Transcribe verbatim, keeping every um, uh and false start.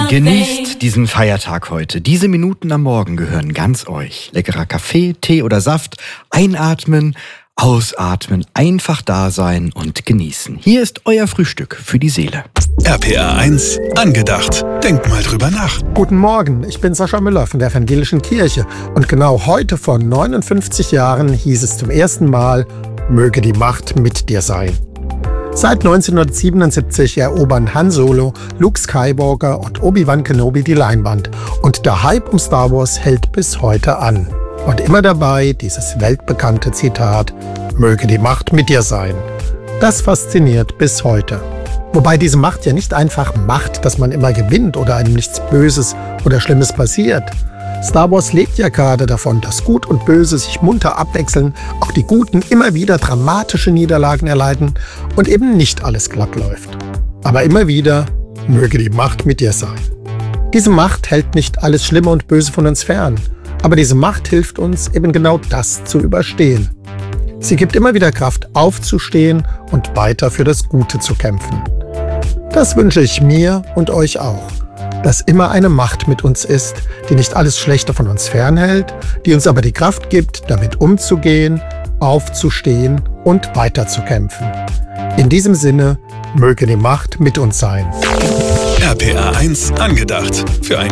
Genießt diesen Feiertag heute. Diese Minuten am Morgen gehören ganz euch. Leckerer Kaffee, Tee oder Saft. Einatmen, ausatmen, einfach da sein und genießen. Hier ist euer Frühstück für die Seele. R P R eins angedacht. Denkt mal drüber nach. Guten Morgen, ich bin Sascha Müller von der Evangelischen Kirche. Und genau heute vor neunundfünfzig Jahren hieß es zum ersten Mal: Möge die Macht mit dir sein. Seit neunzehnhundertsiebenundsiebzig erobern Han Solo, Luke Skywalker und Obi-Wan Kenobi die Leinwand. Und der Hype um Star Wars hält bis heute an. Und immer dabei dieses weltbekannte Zitat: Möge die Macht mit dir sein. Das fasziniert bis heute. Wobei diese Macht ja nicht einfach macht, dass man immer gewinnt oder einem nichts Böses oder Schlimmes passiert. Star Wars lebt ja gerade davon, dass Gut und Böse sich munter abwechseln, auch die Guten immer wieder dramatische Niederlagen erleiden und eben nicht alles glatt läuft. Aber immer wieder: Möge die Macht mit dir sein. Diese Macht hält nicht alles Schlimme und Böse von uns fern, aber diese Macht hilft uns, eben genau das zu überstehen. Sie gibt immer wieder Kraft, aufzustehen und weiter für das Gute zu kämpfen. Das wünsche ich mir und euch auch. Dass immer eine Macht mit uns ist, die nicht alles Schlechte von uns fernhält, die uns aber die Kraft gibt, damit umzugehen, aufzustehen und weiterzukämpfen. In diesem Sinne, möge die Macht mit uns sein. R P R eins angedacht. Für ein